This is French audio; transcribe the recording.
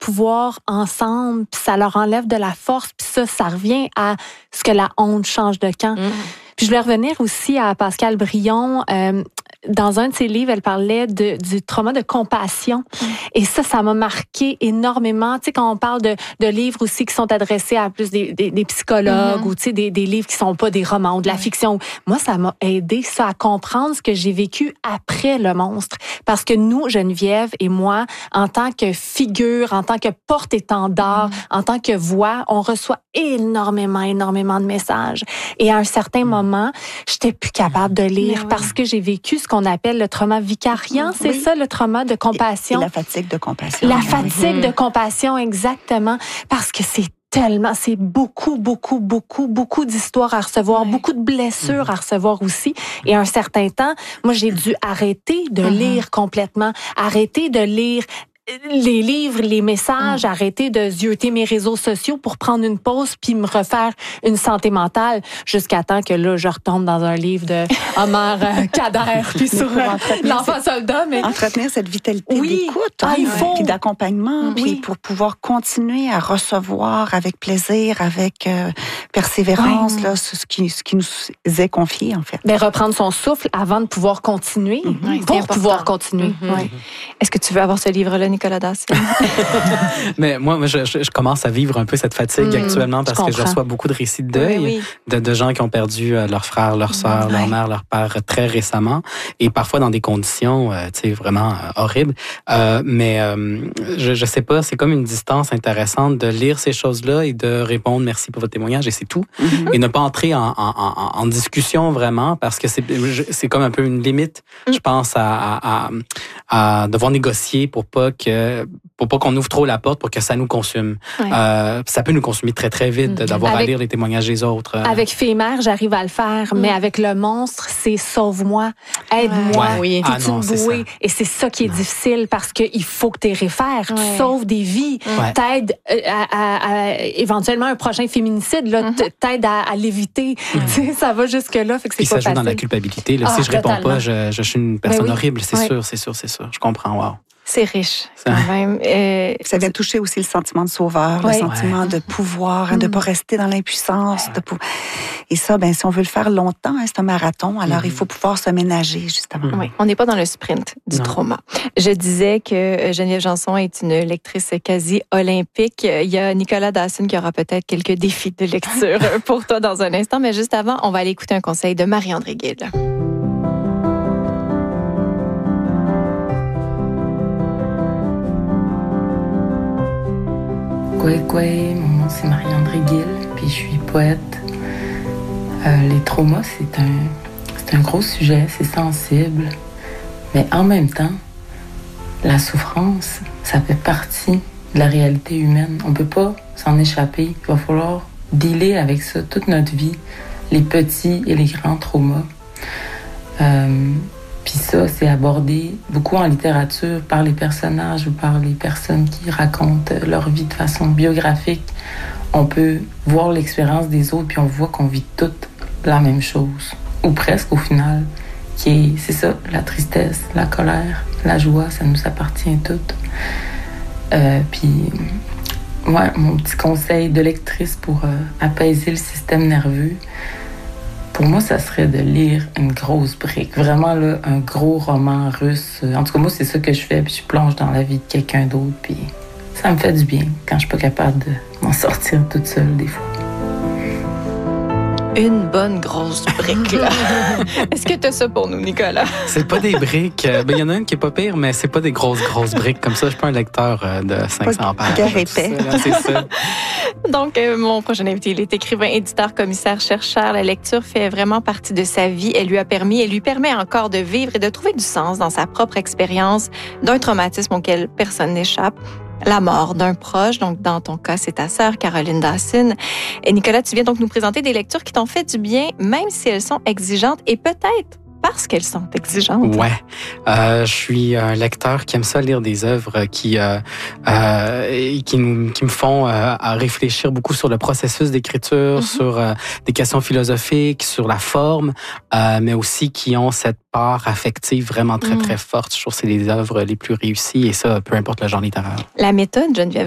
pouvoir ensemble, puis ça leur enlève de la force, puis ça revient à ce que la honte change de camp. Puis je voulais revenir aussi à Pascale Brion. Dans un de ses livres, elle parlait du trauma de compassion. Et ça m'a marqué énormément. Tu sais, quand on parle de livres aussi qui sont adressés à plus des psychologues ou tu sais, des livres qui sont pas des romans ou de la fiction. Moi, ça m'a aidé, ça, à comprendre ce que j'ai vécu après le monstre. Parce que nous, Geneviève et moi, en tant que figure, en tant que porte-étendard, en tant que voix, on reçoit énormément de messages. Et à un certain moment, j'étais plus capable de lire parce que j'ai vécu ce qu'on appelle le trauma vicariant. C'est ça, le trauma de compassion. Et la fatigue de compassion. La fatigue de compassion, exactement. Parce que c'est beaucoup d'histoires à recevoir, beaucoup de blessures à recevoir aussi. Et à un certain temps, moi, j'ai dû arrêter de lire complètement, arrêter de lire les livres, les messages, arrêter de zioter mes réseaux sociaux pour prendre une pause puis me refaire une santé mentale jusqu'à temps que là, je retombe dans un livre de Homer Kader puis sur l'enfant soldat. Mais entretenir cette vitalité d'écoute, puis d'accompagnement, puis pour pouvoir continuer à recevoir avec plaisir, avec persévérance, là, ce qui nous est confié, en fait. Mais reprendre son souffle avant de pouvoir continuer, pour pouvoir continuer. Est-ce que tu veux avoir ce livre-là, Nicolas Dawson? Mais moi je commence à vivre un peu cette fatigue actuellement parce que je reçois beaucoup de récits de deuil de gens qui ont perdu leur frère, leur sœur, leur mère, leur père très récemment et parfois dans des conditions tu sais vraiment horribles. Mais je sais pas, c'est comme une distance intéressante de lire ces choses-là et de répondre merci pour votre témoignage et c'est tout. Et ne pas entrer en discussion vraiment parce que c'est comme un peu une limite, je pense, à devoir négocier pour pas qu'on ouvre trop la porte pour que ça nous consume. Ça peut nous consumer très, très vite d'avoir à lire les témoignages des autres. Avec Fille Mère, j'arrive à le faire, mais avec le monstre, c'est sauve-moi, aide-moi, t'es une bouée. Et c'est ça qui est difficile parce qu'il faut que tu réfères, tu sauves des vies, t'aides à éventuellement un prochain féminicide, là, t'aides à l'éviter. Ça va jusque-là, fait que c'est pas facile. Ça joue dans la culpabilité. Là, si je réponds pas, je suis une personne horrible. C'est sûr. Je comprends, wow. C'est riche, quand même. Ça vient toucher aussi le sentiment de sauveur, le sentiment de pouvoir, de ne pas rester dans l'impuissance. Et ça, si on veut le faire longtemps, c'est un marathon, alors il faut pouvoir se ménager, justement. Oui, on n'est pas dans le sprint du trauma. Je disais que Geneviève Janson est une lectrice quasi olympique. Il y a Nicolas Dawson qui aura peut-être quelques défis de lecture pour toi dans un instant, mais juste avant, on va aller écouter un conseil de Marie-André Gill. Mon nom c'est Marie-André Gill, puis je suis poète. Les traumas, c'est un gros sujet, c'est sensible, mais en même temps, la souffrance, ça fait partie de la réalité humaine. On peut pas s'en échapper. Il va falloir dealer avec ça toute notre vie, les petits et les grands traumas. Puis ça, c'est abordé beaucoup en littérature par les personnages ou par les personnes qui racontent leur vie de façon biographique. On peut voir l'expérience des autres, puis on voit qu'on vit toutes la même chose, ou presque au final, c'est ça, la tristesse, la colère, la joie, ça nous appartient toutes. Puis, mon petit conseil de lectrice pour apaiser le système nerveux, pour moi, ça serait de lire une grosse brique. Vraiment, là, un gros roman russe. En tout cas, moi, c'est ça que je fais. Puis je plonge dans la vie de quelqu'un d'autre. Puis ça me fait du bien quand je suis pas capable de m'en sortir toute seule, des fois. Une bonne grosse brique, là. Est-ce que tu as ça pour nous, Nicolas? C'est pas des briques. Il y en a une qui est pas pire, mais c'est pas des grosses briques comme ça. Je suis pas un lecteur de 500 pages. Épais. C'est ça. Donc, mon prochain invité, il est écrivain, éditeur, commissaire, chercheur. La lecture fait vraiment partie de sa vie. Elle lui permet encore de vivre et de trouver du sens dans sa propre expérience d'un traumatisme auquel personne n'échappe. La mort d'un proche, donc dans ton cas, c'est ta sœur Caroline Dawson. Et Nicolas, tu viens donc nous présenter des lectures qui t'ont fait du bien, même si elles sont exigeantes et peut-être parce qu'elles sont exigeantes. Ouais, je suis un lecteur qui aime ça lire des œuvres qui me font réfléchir beaucoup sur le processus d'écriture, sur des questions philosophiques, sur la forme, mais aussi qui ont cette part affective vraiment très très forte. Je trouve que c'est les œuvres les plus réussies et ça, peu importe le genre littéraire. La méthode, Geneviève